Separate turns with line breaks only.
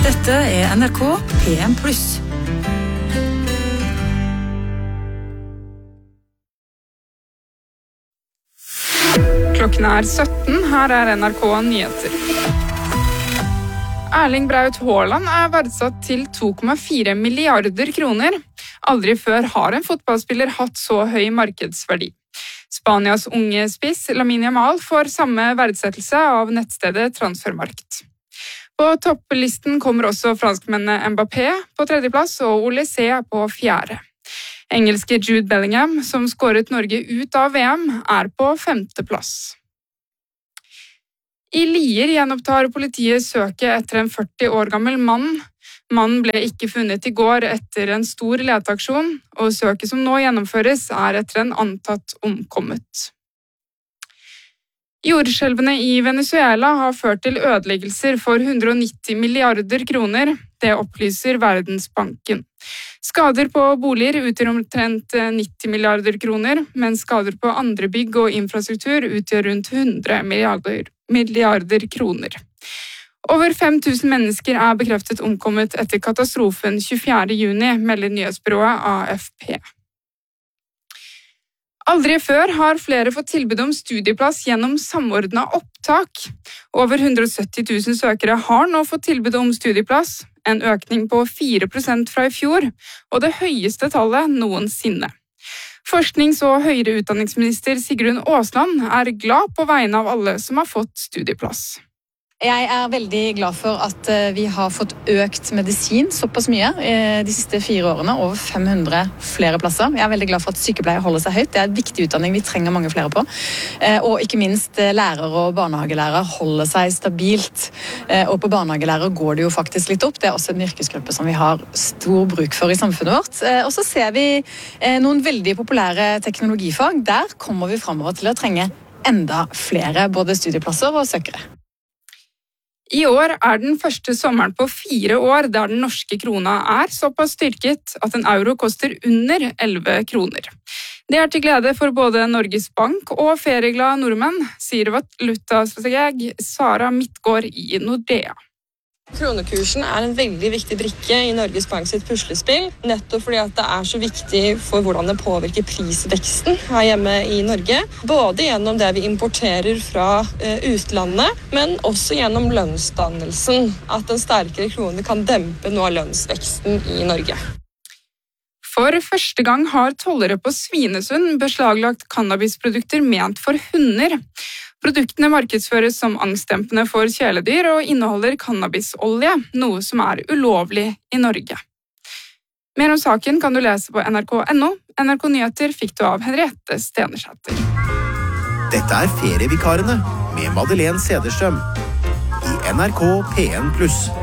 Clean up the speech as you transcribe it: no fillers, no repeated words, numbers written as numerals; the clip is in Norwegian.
Dette NRK PM+.
Klokken 17, her NRK Nyheter. Erling Braut Haaland verdsatt til 2,4 milliarder kroner. Aldri før har en fotballspiller hatt så høy markedsverdi. Spanias unge spiss Lamine Yamal får samme verdsettelse av nettstedet Transfermarkt. På topplisten kommer også franskmennene Mbappé på 3. plass og Olysé på 4. Engelske Jude Bellingham, som skåret Norge ut av VM, på 5. plass. I Lier gjenopptar politiet søket etter en 40 år gammel mann. Mannen ble ikke funnet i går etter en stor leteaksjon, og søket som nå gjennomføres etter en antatt omkommet. Jordskjelvene i Venezuela har ført til ødeleggelser for 190 milliarder kroner, det opplyser Verdensbanken. Skader på boliger utgjør omtrent 90 milliarder kroner, mens skader på andre bygg og infrastruktur utgjør rundt 100 milliarder kroner. Over 5000 mennesker bekreftet omkommet etter katastrofen 24. juni, melder nyhetsbyrået AFP. Aldri før har flere fått tilbud om studieplass gjennom samordnet opptak. Over 170 000 søkere har nå fått tilbud om studieplass, en økning på 4% fra i fjor, og det høyeste tallet noensinne. Forsknings- og høyere utdanningsminister Sigrun Aasland glad på vegne av alle som har fått studieplass.
Jeg veldig glad for at vi har fått økt medisin såpass mye de siste 4 årene, over 500 flere plasser. Jeg veldig glad for at sykepleiere holder seg høyt. Det en viktig utdanning vi trenger mange flere på. Og ikke minst lærere og barnehagelærere holder seg stabilt. Og på barnehagelærere går det jo faktisk litt opp. Det også en yrkesgruppe som vi har stor bruk for i samfunnet vårt. Og så ser vi noen veldig populære teknologifag. Der kommer vi fremover til å trenge enda flere både studieplasser og søkere.
I år den første sommeren på 4 år der den norske krona såpass styrket at en euro koster under 11 kroner. Det til glede for både Norges Bank og ferieglade nordmenn, sier valutastrateg Sara Midtgaard i Nordea.
Kronekursen en veldig viktig brikke i Norges Bank sitt puslespill, nettopp fordi at det så viktig for hvordan det påvirker prisveksten her hjemme i Norge. Både gjennom det vi importerer fra utlandet, men også gjennom lønnsdannelsen. At en sterkere krone kan dempe noe av lønnsveksten i Norge.
For første gang har tollere på Svinesund beslaglagt cannabisprodukter ment for hunder. Produktene markedsføres som angstdempende for kjæledyr og inneholder cannabisolje, noe som ulovlig i Norge. Mer om saken kan du lese på nrk.no. NRK Nyheter fikk du av Henriette Stenersæter.
Dette Ferievikarene med Madeleine Cederstrøm i NRK PM+.